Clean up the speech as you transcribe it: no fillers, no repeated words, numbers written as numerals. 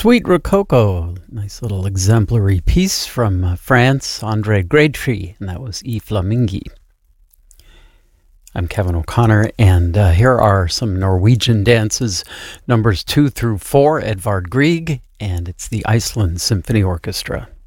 Sweet Rococo, nice little exemplary piece from France, André Grétry, and that was E Flamingi. I'm Kevin O'Connor, and here are some Norwegian dances, numbers 2 through 4, Edvard Grieg, and it's the Iceland Symphony Orchestra.